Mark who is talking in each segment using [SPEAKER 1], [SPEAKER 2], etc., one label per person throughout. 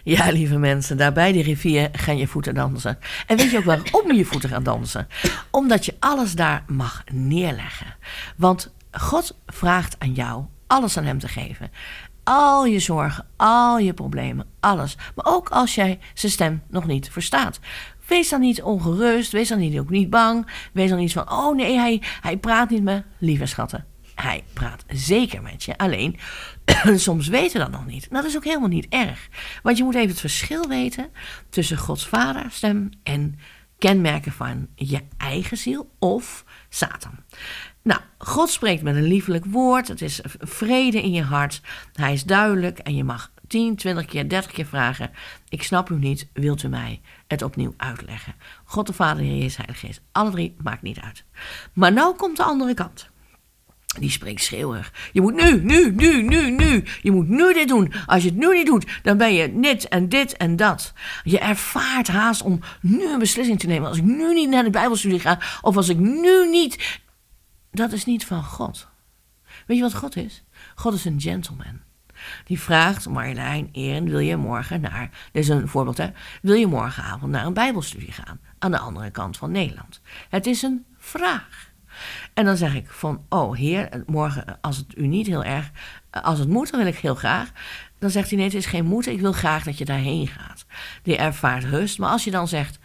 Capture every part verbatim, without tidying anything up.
[SPEAKER 1] Ja, lieve mensen, daar bij die rivier gaan je voeten dansen. En weet je ook waarom je voeten gaan dansen? Omdat je alles daar mag neerleggen. Want God vraagt aan jou alles aan hem te geven. Al je zorgen, al je problemen, alles. Maar ook als jij zijn stem nog niet verstaat. Wees dan niet ongerust, wees dan niet, ook niet bang. Wees dan niet van, oh nee, hij, hij praat niet met lieve schatten. Hij praat zeker met je, alleen soms weten we dat nog niet. Dat is ook helemaal niet erg. Want je moet even het verschil weten tussen Gods vaderstem en kenmerken van je eigen ziel of Satan. Nou, God spreekt met een liefelijk woord. Het is vrede in je hart. Hij is duidelijk en je mag tien, twintig keer, dertig keer vragen. Ik snap u niet, wilt u mij het opnieuw uitleggen? God de Vader, Heer Jezus, Heilige Geest. Alle drie, maakt niet uit. Maar nou komt de andere kant. Die spreekt schreeuwig. Je moet nu, nu, nu, nu, nu. Je moet nu dit doen. Als je het nu niet doet, dan ben je dit en dit en dat. Je ervaart haast om nu een beslissing te nemen. Als ik nu niet naar de Bijbelstudie ga, of als ik nu niet... Dat is niet van God. Weet je wat God is? God is een gentleman. Die vraagt, Marjolein, Erin, wil je morgen naar... Dit is een voorbeeld, hè. Wil je morgenavond naar een Bijbelstudie gaan? Aan de andere kant van Nederland. Het is een vraag. En dan zeg ik van, oh heer, morgen als het u niet heel erg, als het moet, dan wil ik heel graag. Dan zegt hij, nee, het is geen moeten, ik wil graag dat je daarheen gaat. Die ervaart rust, maar als je dan zegt,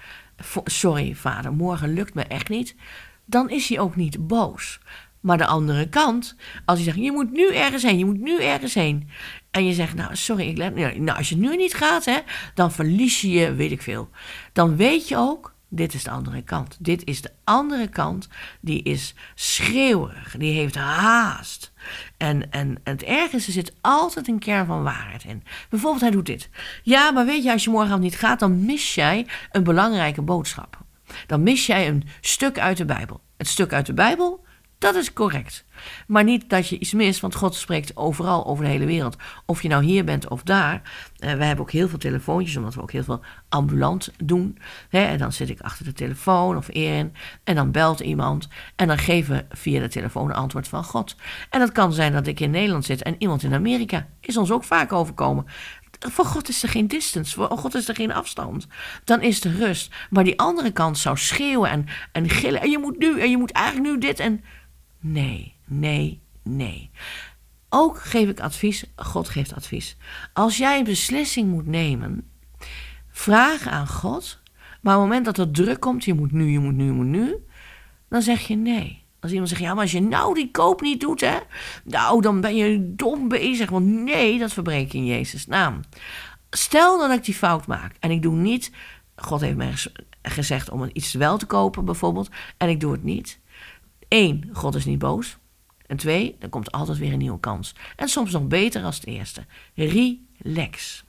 [SPEAKER 1] sorry vader, morgen lukt me echt niet, dan is hij ook niet boos. Maar de andere kant, als hij zegt, je moet nu ergens heen, je moet nu ergens heen. En je zegt, nou sorry, ik let, nou, als je nu niet gaat, hè, dan verlies je je, weet ik veel. Dan weet je ook, dit is de andere kant. Dit is de andere kant. Die is schreeuwerig. Die heeft haast. En, en het ergste, er zit altijd een kern van waarheid in. Bijvoorbeeld, hij doet dit. Ja, maar weet je, als je morgenavond niet gaat, dan mis jij een belangrijke boodschap. Dan mis jij een stuk uit de Bijbel. Het stuk uit de Bijbel, dat is correct. Maar niet dat je iets mist, want God spreekt overal over de hele wereld. Of je nou hier bent of daar. Uh, we hebben ook heel veel telefoontjes, omdat we ook heel veel ambulant doen. Hè, en dan zit ik achter de telefoon of Erin. En dan belt iemand. En dan geven we via de telefoon een antwoord van God. En dat kan zijn dat ik in Nederland zit en iemand in Amerika. Is ons ook vaak overkomen. Voor God is er geen distance, voor God is er geen afstand. Dan is er rust. Maar die andere kant zou schreeuwen en, en gillen. En je moet nu, en je moet eigenlijk nu dit en... Nee, nee, nee. Ook geef ik advies, God geeft advies. Als jij een beslissing moet nemen, vraag aan God. Maar op het moment dat er druk komt, je moet nu, je moet nu, je moet nu. Dan zeg je nee. Als iemand zegt, ja, maar als je nou die koop niet doet, hè. Nou, dan ben je dom bezig. Want nee, dat verbreek je in Jezus' naam. Stel dat ik die fout maak en ik doe niet... God heeft mij gezegd om iets wel te kopen bijvoorbeeld. En ik doe het niet. Eén, God is niet boos. En twee, er komt altijd weer een nieuwe kans. En soms nog beter als het eerste. Relax.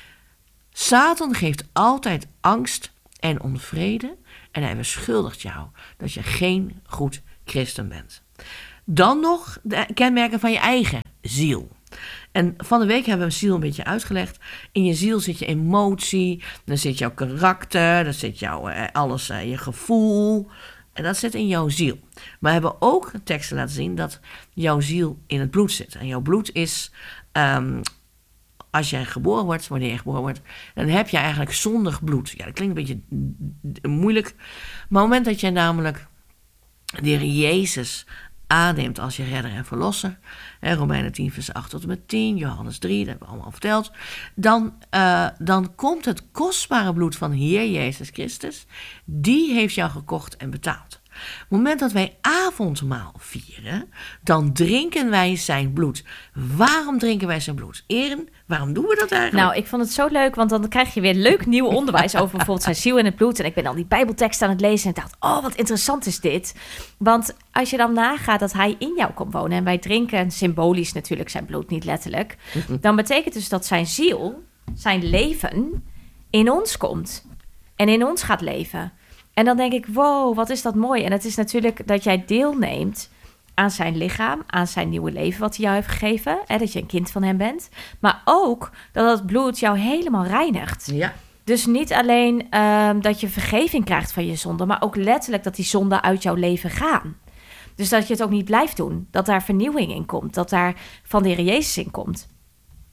[SPEAKER 1] Satan geeft altijd angst en onvrede. En hij beschuldigt jou dat je geen goed christen bent. Dan nog de kenmerken van je eigen ziel. En van de week hebben we ziel een beetje uitgelegd. In je ziel zit je emotie, dan zit jouw karakter, dan zit jouw eh, alles, eh, je gevoel. En dat zit in jouw ziel. Maar we hebben ook teksten laten zien dat jouw ziel in het bloed zit. En jouw bloed is, um, als jij geboren wordt, wanneer je geboren wordt, dan heb je eigenlijk zondig bloed. Ja, dat klinkt een beetje moeilijk. Maar op het moment dat jij namelijk de Heer Jezus aanneemt als je redder en verlosser, hè, Romeinen tien vers acht tot en met tien, Johannes drie, dat hebben we allemaal verteld, dan, uh, dan komt het kostbare bloed van Heer Jezus Christus, die heeft jou gekocht en betaald. Op het moment dat wij avondmaal vieren, dan drinken wij zijn bloed. Waarom drinken wij zijn bloed? Erin, waarom doen we dat eigenlijk?
[SPEAKER 2] Nou, ik vond het zo leuk, want dan krijg je weer leuk nieuw onderwijs over bijvoorbeeld zijn ziel en het bloed. En ik ben al die Bijbeltekst aan het lezen en ik dacht, oh, wat interessant is dit. Want als je dan nagaat dat hij in jou komt wonen en wij drinken symbolisch natuurlijk zijn bloed, niet letterlijk, dan betekent dus dat zijn ziel, zijn leven, in ons komt en in ons gaat leven. En dan denk ik, wow, wat is dat mooi. En het is natuurlijk dat jij deelneemt aan zijn lichaam, aan zijn nieuwe leven wat hij jou heeft gegeven. Hè, dat je een kind van hem bent. Maar ook dat het bloed jou helemaal reinigt.
[SPEAKER 1] Ja.
[SPEAKER 2] Dus niet alleen um, dat je vergeving krijgt van je zonde, maar ook letterlijk dat die zonden uit jouw leven gaan. Dus dat je het ook niet blijft doen. Dat daar vernieuwing in komt. Dat daar van de Heer Jezus in komt.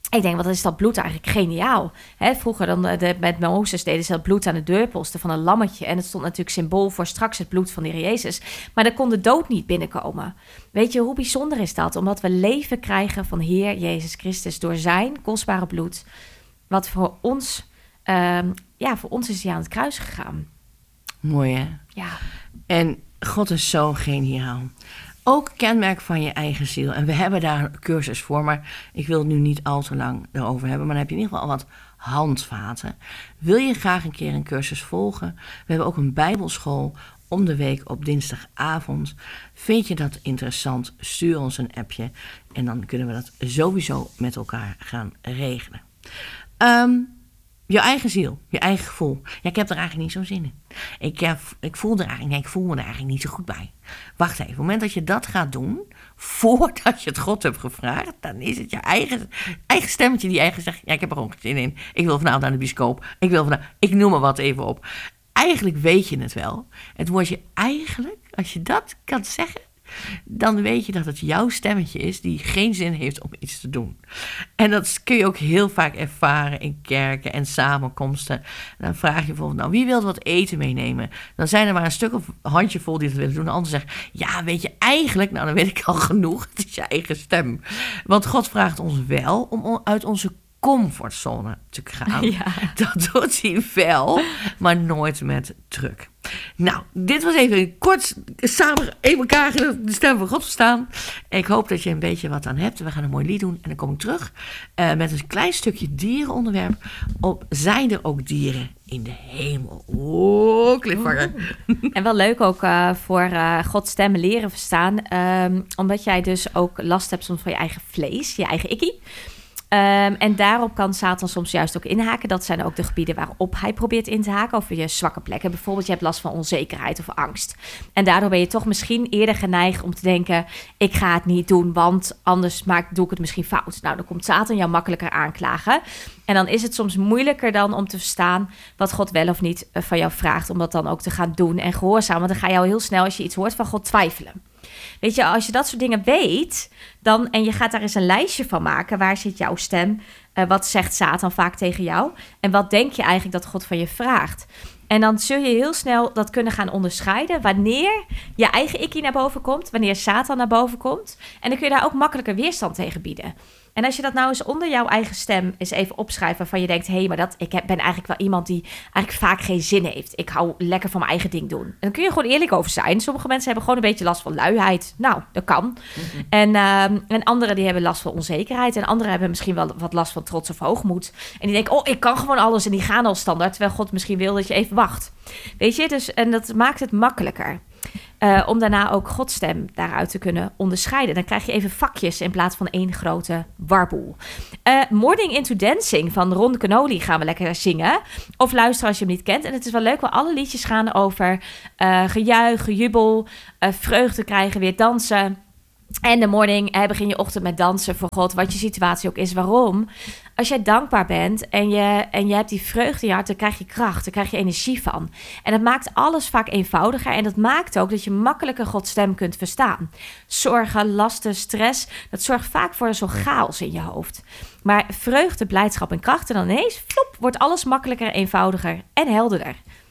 [SPEAKER 2] Ik denk, wat is dat bloed eigenlijk geniaal. Hè, vroeger dan de, met Mozes deden ze dat bloed aan de deurposten van een lammetje. En het stond natuurlijk symbool voor straks het bloed van de Heer Jezus. Maar daar kon de dood niet binnenkomen. Weet je, hoe bijzonder is dat? Omdat we leven krijgen van Heer Jezus Christus door zijn kostbare bloed. Wat voor ons, um, ja, voor ons is hij aan het kruis gegaan.
[SPEAKER 1] Mooi, hè?
[SPEAKER 2] Ja.
[SPEAKER 1] En God is zo geniaal. Ook kenmerk van je eigen ziel. En we hebben daar een cursus voor, maar ik wil het nu niet al te lang erover hebben. Maar dan heb je in ieder geval al wat handvaten. Wil je graag een keer een cursus volgen? We hebben ook een bijbelschool om de week op dinsdagavond. Vind je dat interessant? Stuur ons een appje. En dan kunnen we dat sowieso met elkaar gaan regelen. Um, je eigen ziel, je eigen gevoel. Ja, ik heb er eigenlijk niet zo'n zin in. Ik, heb, ik voel er eigenlijk, nee, ik voel me er eigenlijk niet zo goed bij. Wacht even, op het moment dat je dat gaat doen, voordat je het God hebt gevraagd, dan is het je eigen, eigen stemmetje die eigen zegt, ja, ik heb er ook geen zin in. Ik wil vanavond naar de bioscoop. Ik wil vanavond, ik noem maar wat even op. Eigenlijk weet je het wel. Het woordje eigenlijk, als je dat kan zeggen, dan weet je dat het jouw stemmetje is die geen zin heeft om iets te doen. En dat kun je ook heel vaak ervaren in kerken en samenkomsten. Dan vraag je bijvoorbeeld, nou, wie wil wat eten meenemen? Dan zijn er maar een stuk of een handjevol die dat willen doen. De ander zegt, ja, weet je, eigenlijk, nou, dan weet ik al genoeg. Het is je eigen stem. Want God vraagt ons wel om uit onze comfortzone te gaan. Ja. Dat doet hij wel, maar nooit met druk. Nou, dit was even kort samen in elkaar de stem van God verstaan. Ik hoop dat je een beetje wat aan hebt. We gaan een mooi lied doen en dan kom ik terug uh, met een klein stukje dierenonderwerp op zijn er ook dieren in de hemel. Oh, cliffhanger.
[SPEAKER 2] En wel leuk ook uh, voor uh, Gods stem leren verstaan. Um, omdat jij dus ook last hebt soms van je eigen vlees, je eigen ikkie. Um, en daarop kan Satan soms juist ook inhaken. Dat zijn ook de gebieden waarop hij probeert in te haken. Over je zwakke plekken. Bijvoorbeeld, je hebt last van onzekerheid of angst. En daardoor ben je toch misschien eerder geneigd om te denken, ik ga het niet doen, want anders maak, doe ik het misschien fout. Nou, dan komt Satan jou makkelijker aanklagen. En dan is het soms moeilijker dan om te verstaan wat God wel of niet van jou vraagt, om dat dan ook te gaan doen en gehoorzamen. Want dan ga je al heel snel, als je iets hoort van God, twijfelen. Weet je, als je dat soort dingen weet, dan, en je gaat daar eens een lijstje van maken, waar zit jouw stem? Uh, wat zegt Satan vaak tegen jou? En wat denk je eigenlijk dat God van je vraagt? En dan zul je heel snel dat kunnen gaan onderscheiden wanneer je eigen ikkie naar boven komt, wanneer Satan naar boven komt. En dan kun je daar ook makkelijker weerstand tegen bieden. En als je dat nou eens onder jouw eigen stem eens even opschrijft, waarvan je denkt, hé, hey, maar dat, ik ben eigenlijk wel iemand die eigenlijk vaak geen zin heeft. Ik hou lekker van mijn eigen ding doen. En dan kun je gewoon eerlijk over zijn. Sommige mensen hebben gewoon een beetje last van luiheid. Nou, dat kan. Mm-hmm. En, uh, en anderen die hebben last van onzekerheid. En anderen hebben misschien wel wat last van trots of hoogmoed. En die denken, oh, ik kan gewoon alles. En die gaan al standaard, terwijl God misschien wil dat je even wacht. Weet je, dus, en dat maakt het makkelijker. Uh, om daarna ook Gods stem daaruit te kunnen onderscheiden. Dan krijg je even vakjes in plaats van één grote warboel. Uh, Morning into Dancing van Ron Canoli gaan we lekker zingen. Of luisteren als je hem niet kent. En het is wel leuk, want alle liedjes gaan over uh, gejuich, gejubel, uh, vreugde krijgen, weer dansen. En de morning, hè, begin je ochtend met dansen voor God, wat je situatie ook is. Waarom? Als jij dankbaar bent en je, en je hebt die vreugde in je hart, dan krijg je kracht, dan krijg je energie van. En dat maakt alles vaak eenvoudiger en dat maakt ook dat je makkelijker Gods stem kunt verstaan. Zorgen, lasten, stress, dat zorgt vaak voor zo'n chaos in je hoofd. Maar vreugde, blijdschap en kracht en dan ineens, flop, wordt alles makkelijker, eenvoudiger en helderder.